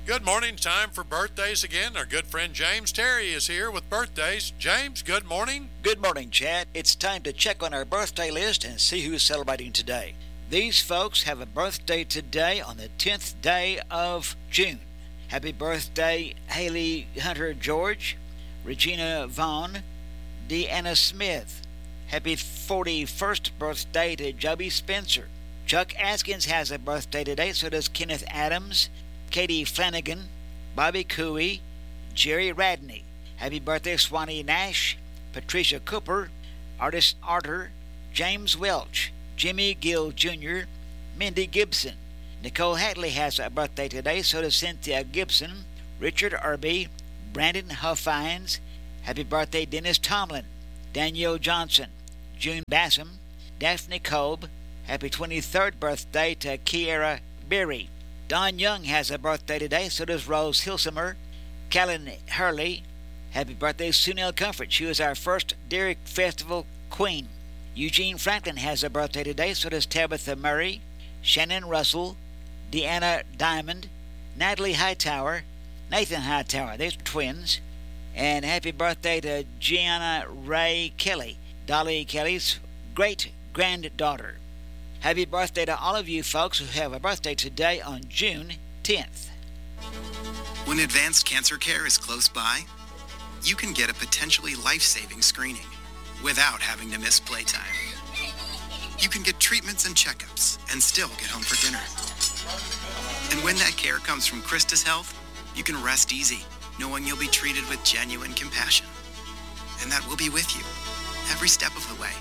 Good morning. Time for birthdays again. Our good friend James Terry is here with birthdays. James, good morning. Good morning, Chad. It's time to check on our birthday list and see who's celebrating today. These folks have a birthday today on the 10th day of June. Happy birthday, Haley Hunter George, Regina Vaughn, Deanna Smith. Happy 41st birthday to Joby Spencer. Chuck Askins has a birthday today, so does Kenneth Adams, Katie Flanagan, Bobby Cooey, Jerry Radney. Happy birthday, Swanee Nash, Patricia Cooper, Artist Arter, James Welch, Jimmy Gill Jr., Mindy Gibson. Nicole Hatley has a birthday today, so does Cynthia Gibson, Richard Irby, Brandon Huffines. Happy birthday, Dennis Tomlin, Danielle Johnson, June Bassam, Daphne Kolb. Happy 23rd birthday to Kiera Berry. Don Young has a birthday today, so does Rose Hilsimer, Callan Hurley. Happy birthday, Sunil Comfort. She was our first Derrick Festival queen. Eugene Franklin has a birthday today, so does Tabitha Murray, Shannon Russell, Deanna Diamond, Natalie Hightower, Nathan Hightower. They're twins. And happy birthday to Gianna Ray Kelly, Dolly Kelly's great-granddaughter. Happy birthday to all of you folks who have a birthday today on June 10th. When advanced cancer care is close by, you can get a potentially life-saving screening without having to miss playtime. You can get treatments and checkups and still get home for dinner. And when that care comes from Christus Health, you can rest easy, knowing you'll be treated with genuine compassion, and that we'll be with you every step of the way.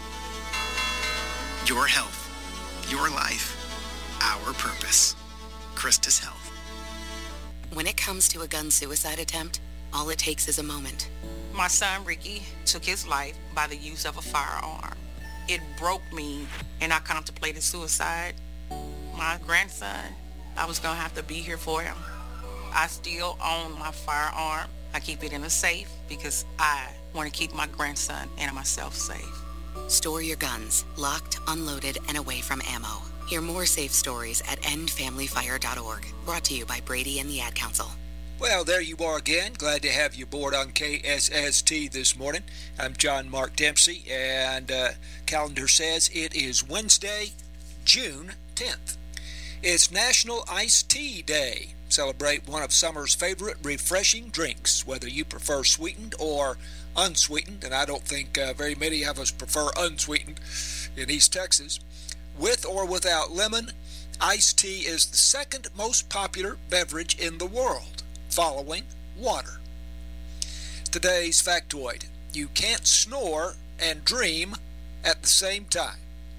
Your health, your life, our purpose. Christus Health. When it comes to a gun suicide attempt, all it takes is a moment. My son Ricky took his life by the use of a firearm. It broke me, and I contemplated suicide. My grandson, I was going to have to be here for him. I still own my firearm. I keep it in a safe because I want to keep my grandson and myself safe. Store your guns, locked, unloaded, and away from ammo. Hear more safe stories at endfamilyfire.org. Brought to you by Brady and the Ad Council. Well, there you are again. Glad to have you aboard on KSST this morning. I'm John Mark Dempsey, and calendar says it is Wednesday, June 10th. It's National Iced Tea Day. Celebrate one of summer's favorite refreshing drinks, whether you prefer sweetened or unsweetened, and I don't think very many of us prefer unsweetened in East Texas. With or without lemon, iced tea is the second most popular beverage in the world, following water. Today's factoid: you can't snore and dream at the same time.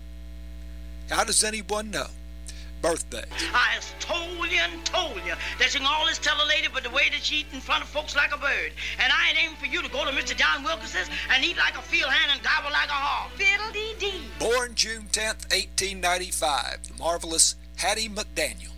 How does anyone know? Birthday. I told you and told you that you can always tell a lady but the way that she eat in front of folks like a bird. And I ain't aiming for you to go to Mr. John Wilkins's and eat like a field hand and gobble like a hog. Fiddle-dee-dee. Born June 10th, 1895, the marvelous Hattie McDaniel.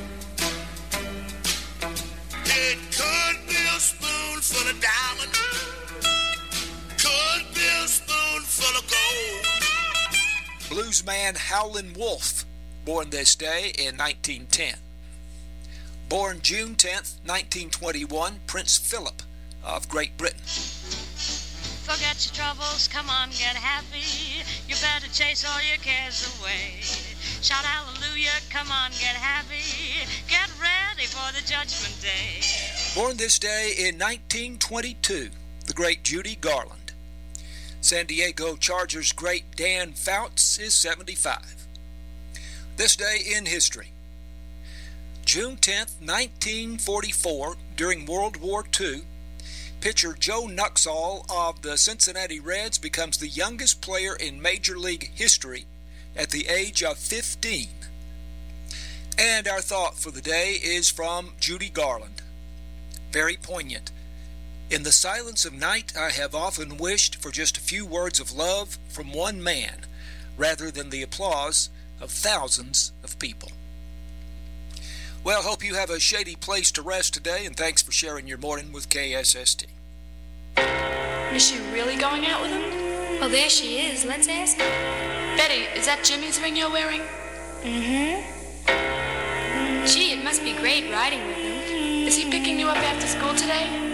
It could be a spoonful of diamond, could be a spoonful of gold. Bluesman Howlin' Wolf, born this day in 1910. Born June 10th, 1921, Prince Philip of Great Britain. Forget your troubles, come on, get happy. You better chase all your cares away. Shout hallelujah, come on, get happy. Get ready for the judgment day. Born this day in 1922, the great Judy Garland. San Diego Chargers great Dan Fouts is 75. This day in history. June 10th, 1944, during World War II, pitcher Joe Nuxhall of the Cincinnati Reds becomes the youngest player in Major League history at the age of 15. And our thought for the day is from Judy Garland. Very poignant. In the silence of night, I have often wished for just a few words of love from one man, rather than the applause of thousands of people. Well, hope you have a shady place to rest today, and thanks for sharing your morning with KSST. Is she really going out with him? Well, there she is. Let's ask her. Betty, is that Jimmy's ring you're wearing? Mm-hmm. Gee, it must be great riding with him. Is he picking you up after school today?